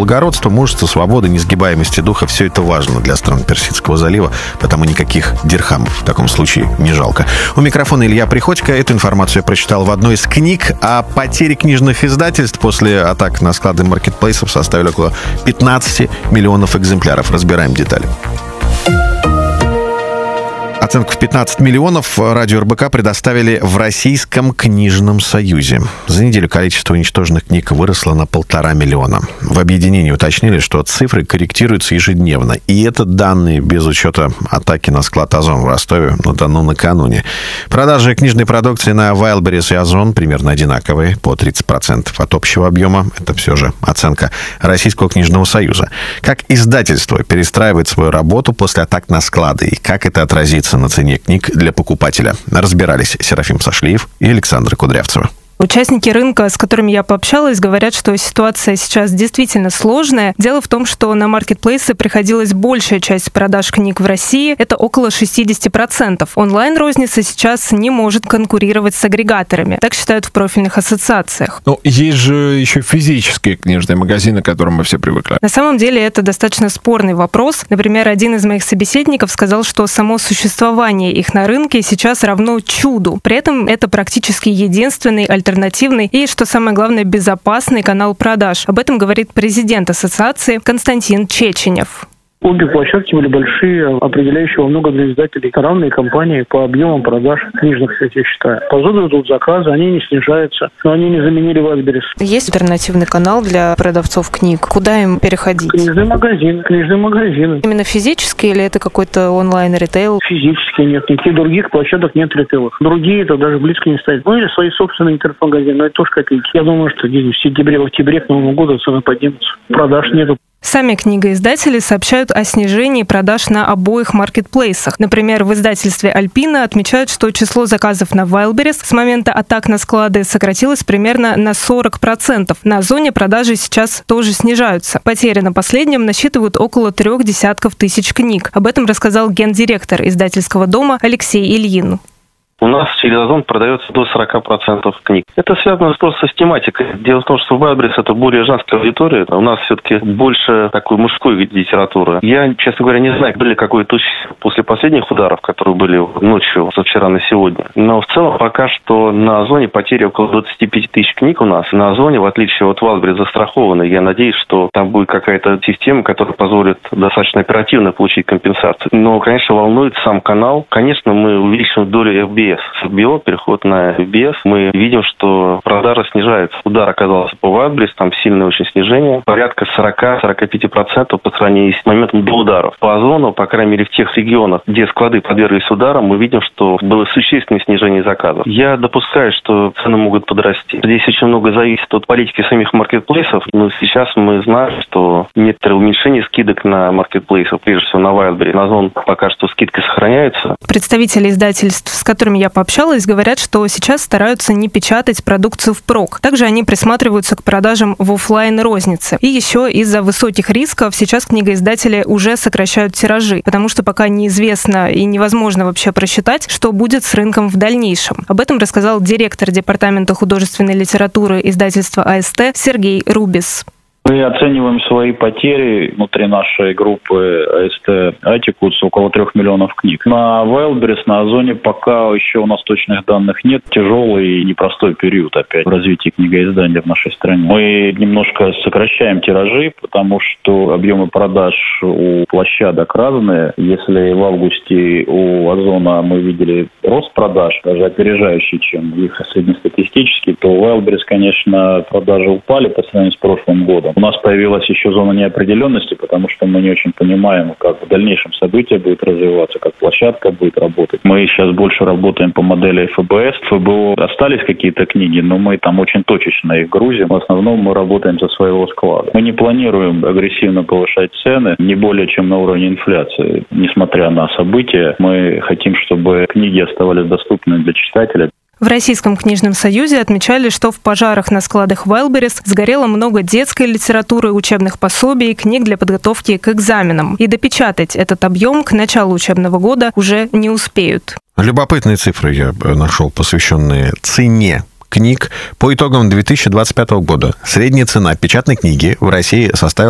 Благородство, мужество, свобода, несгибаемость духа — все это важно для стран Персидского залива, потому никаких дирхамов в таком случае не жалко. У микрофона Илья Приходько. Эту информацию я прочитал в одной из книг. А потери книжных издательств после атак на склады маркетплейсов составили около 15 миллионов экземпляров. Разбираем детали. Оценку в 15 миллионов радио РБК предоставили в Российском книжном союзе. За неделю количество уничтоженных книг выросло на 1,5 миллиона. В объединении уточнили, что цифры корректируются ежедневно. И это данные без учета атаки на склад Озон в Ростове-на-Дону накануне. Продажи книжной продукции на Wildberries и Озон примерно одинаковые, по 30% от общего объема. Это все же оценка Российского книжного союза. Как издательство перестраивает свою работу после атак на склады и как это отразится на цене книг для покупателя, разбирались Серафим Сашлиев и Александра Кудрявцева. Участники рынка, с которыми я пообщалась, говорят, что ситуация сейчас действительно сложная. Дело в том, что на маркетплейсы приходилась большая часть продаж книг в России. Это около 60%. Онлайн-розница сейчас не может конкурировать с агрегаторами. Так считают в профильных ассоциациях. Но есть же еще физические книжные магазины, к которым мы все привыкли. На самом деле это достаточно спорный вопрос. Например, один из моих собеседников сказал, что само существование их на рынке сейчас равно чуду. При этом это практически единственный альтернативный и, что самое главное, безопасный канал продаж. Об этом говорит президент ассоциации Константин Чеченев. Обе площадки были большие, определяющие во много для издателей. Равные компании по объемам продаж книжных, кстати, я считаю. По зону идут заказы, они не снижаются, но они не заменили Wildberries. Есть альтернативный канал для продавцов книг? Куда им переходить? Книжные магазины. Именно физически или это какой-то онлайн-ритейл? Физически нет. Никаких других площадок нет ритейлов. Другие это даже близко не стоят. Ну или свои собственные интернет-магазины, но это тоже копейки. Я думаю, что в сентябре, в октябре к Новому году цены поднимутся. Продаж нету. Сами книгоиздатели сообщают о снижении продаж на обоих маркетплейсах. Например, в издательстве «Альпина» отмечают, что число заказов на Wildberries с момента атак на склады сократилось примерно на 40%. На Озоне продажи сейчас тоже снижаются. Потери на последнем насчитывают около 300 тысяч книг. Об этом рассказал гендиректор издательского дома Алексей Ильин. У нас через Озон продается до 40% книг. Это связано просто с тематикой. Дело в том, что Wildberries это более женская аудитория. У нас все-таки больше такой мужской литературы. Я, честно говоря, не знаю, были какой-то после последних ударов, которые были ночью, со вчера на сегодня. Но в целом пока что на Озоне потери около 25 тысяч книг у нас. На Озоне, в отличие от Wildberries, застрахованы. Я надеюсь, что там будет какая-то система, которая позволит достаточно оперативно получить компенсацию. Но, конечно, волнует сам канал. Конечно, мы увеличим долю FBS. С FBO переход на FBS, мы видим, что продажи снижаются. Удар оказался по Wildberries, там сильное очень снижение, порядка 40-45% по сравнению с моментом до ударов. По Озону, по крайней мере в тех регионах, где склады подверглись ударам, мы видим, что было существенное снижение заказов. Я допускаю, что цены могут подрасти. Здесь очень много зависит от политики самих маркетплейсов, но сейчас мы знаем, что некоторое уменьшение скидок на маркетплейсах, прежде всего на Wildberries. На Озон пока что скидки сохраняются. Представители издательств, с которыми я пообщалась, говорят, что сейчас стараются не печатать продукцию впрок. Также они присматриваются к продажам в офлайн-рознице. И еще из-за высоких рисков сейчас книгоиздатели уже сокращают тиражи, потому что пока неизвестно и невозможно вообще просчитать, что будет с рынком в дальнейшем. Об этом рассказал директор департамента художественной литературы издательства АСТ Сергей Рубис. Мы оцениваем свои потери внутри нашей группы АСТ Атикус около 3 миллионов книг. На Wildberries, на Озоне пока еще у нас точных данных нет. Тяжелый и непростой период опять в развитии книгоиздания в нашей стране. Мы немножко сокращаем тиражи, потому что объемы продаж у площадок разные. Если в августе у Озона мы видели рост продаж, даже опережающий, чем их среднестатистический, то у Wildberries, конечно, продажи упали по сравнению с прошлым годом. У нас появилась еще зона неопределенности, потому что мы не очень понимаем, как в дальнейшем события будут развиваться, как площадка будет работать. Мы сейчас больше работаем по модели ФБС. В ФБО остались какие-то книги, но мы там очень точечно их грузим. В основном мы работаем со своего склада. Мы не планируем агрессивно повышать цены, не более чем на уровне инфляции. Несмотря на события, мы хотим, чтобы книги оставались доступными для читателя. В Российском книжном союзе отмечали, что в пожарах на складах Wildberries сгорело много детской литературы, учебных пособий, книг для подготовки к экзаменам. И допечатать этот объем к началу учебного года уже не успеют. Любопытные цифры я нашел, посвященные цене книг по итогам 2025 года. Средняя цена печатной книги в России составила